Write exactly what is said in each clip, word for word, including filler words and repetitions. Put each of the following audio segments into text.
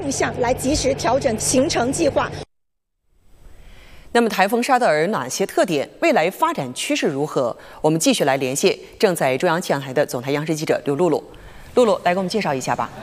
动向，来及时调整行程计划。 那么台风沙德尔哪些特点？未来发展趋势如何？我们继续来连线正在中央气象台的总台央视记者刘露露。露露来给我们介绍一下吧。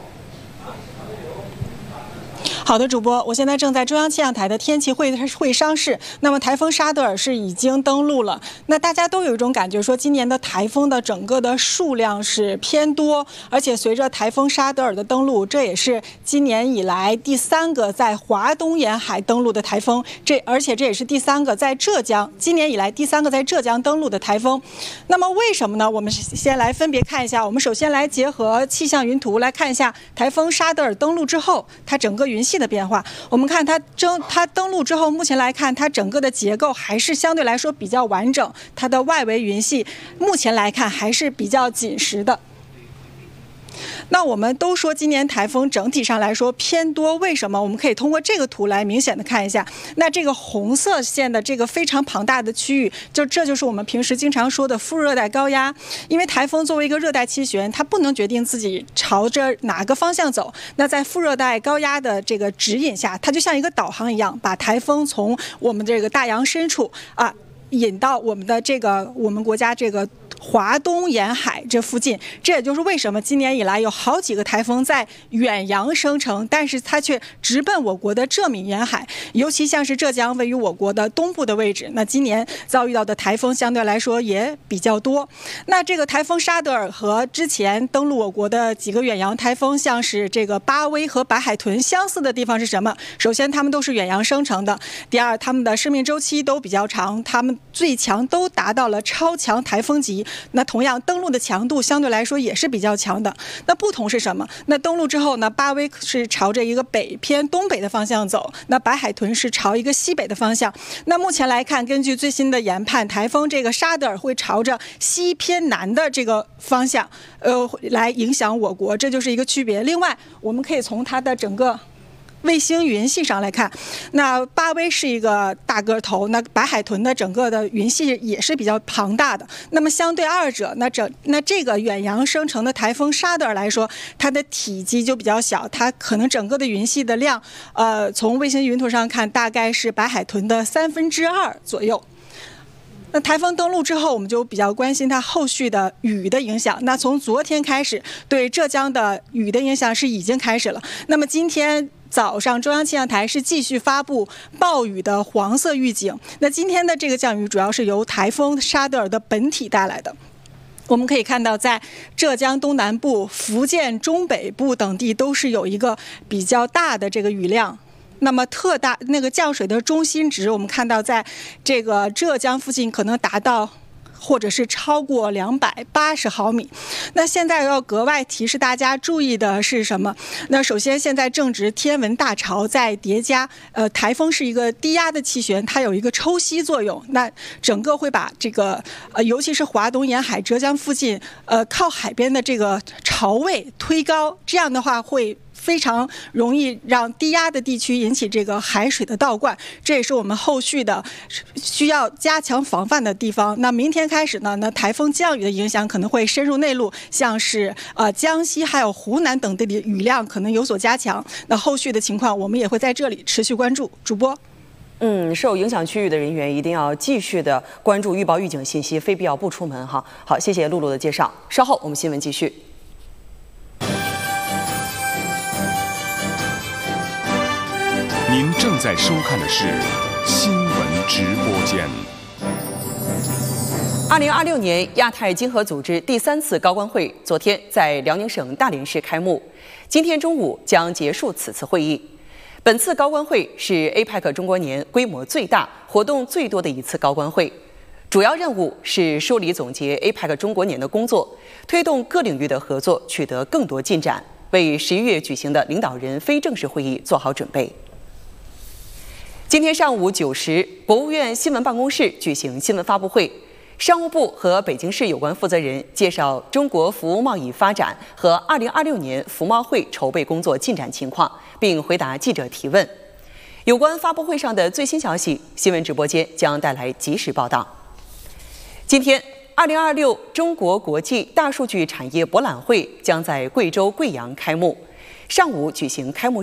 好的，主播，我现在正在中央气象台的天气会会商室。那么台风沙德尔是已经登陆了，那大家都有一种感觉，说今年的台风的整个的数量是偏多，而且随着台风沙德尔的登陆，这也是今年以来第三个在华东沿海登陆的台风，这而且这也是第三个在浙江今年以来第三个在浙江登陆的台风。那么为什么呢？我们先来分别看一下，我们首先来结合气象云图来看一下台风沙德尔登陆之后，它整个云系的变化。我们看它登它登陆之后，目前来看它整个的结构还是相对来说比较完整，它的外围云系目前来看还是比较紧实的。那我们都说今年台风整体上来说偏多，为什么？我们可以通过这个图来明显的看一下。那这个红色线的这个非常庞大的区域，就这就是我们平时经常说的副热带高压。因为台风作为一个热带气旋，它不能决定自己朝着哪个方向走。那在副热带高压的这个指引下，它就像一个导航一样，把台风从我们这个大洋深处啊引到我们的这个我们国家这个华东沿海这附近。这也就是为什么今年以来有好几个台风在远洋生成，但是它却直奔我国的浙闽沿海，尤其像是浙江位于我国的东部的位置，那今年遭遇到的台风相对来说也比较多。那这个台风沙德尔和之前登陆我国的几个远洋台风，像是这个巴威和白海豚相似的地方是什么？首先它们都是远洋生成的，第二它们的生命周期都比较长，它们最强都达到了超强台风级。那同样登陆的强度相对来说也是比较强的。那不同是什么？那登陆之后呢，巴威是朝着一个北偏东北的方向走，那白海豚是朝一个西北的方向。那目前来看，根据最新的研判，台风这个沙德尔会朝着西偏南的这个方向呃来影响我国，这就是一个区别。另外我们可以从它的整个卫星云系上来看，那巴威是一个大个头，那白海豚的整个的云系也是比较庞大的。那么相对二者，那整那这个远洋生成的台风沙德尔来说，它的体积就比较小，它可能整个的云系的量，呃，从卫星云图上看，大概是白海豚的三分之二左右。那台风登陆之后，我们就比较关心它后续的雨的影响。那从昨天开始，对浙江的雨的影响是已经开始了。那么今天早上，中央气象台是继续发布暴雨的黄色预警。那今天的这个降雨主要是由台风沙德尔的本体带来的。我们可以看到，在浙江东南部、福建中北部等地都是有一个比较大的这个雨量。那么特大那个降水的中心值，我们看到在这个浙江附近可能达到或者是超过两百八十毫米。那现在要格外提示大家注意的是什么？那首先现在正值天文大潮在叠加，呃，台风是一个低压的气旋，它有一个抽吸作用，那整个会把这个呃，尤其是华东沿海、浙江附近，呃，靠海边的这个潮位推高，这样的话会非常容易让低压的地区引起这个海水的倒灌，这也是我们后续的需要加强防范的地方。那明天开始呢，那台风降雨的影响可能会深入内陆，像是呃江西还有湖南等地的雨量可能有所加强。那后续的情况我们也会在这里持续关注。主播。 嗯，受影响区域的人员一定要继续的关注预报预警信息，非必要不出门哈。好，谢谢露露的介绍。稍后我们新闻继续。 您正在收看的是新闻直播间。 二零二六年亚太经合组织第三次高官会昨天在辽宁省大连市开幕，今天中午将结束此次会议。本次高官会是 A P E C 中国年规模最大、活动最多的一次高官会，主要任务是梳理总结 A P E C 中国年的工作，推动各领域的合作取得更多进展，为十一月举行的领导人非正式会议做好准备。今天上午九时，国务院新闻办公室举行新闻发布会，商务部和北京市有关负责人介绍中国服务贸易发展和二零二六年服贸会筹备工作进展情况，并回答记者提问。有关发布会上的最新消息，新闻直播间将带来及时报道。今天，二零二六中国国际大数据产业博览会将在贵州贵阳开幕，上午举行开幕式。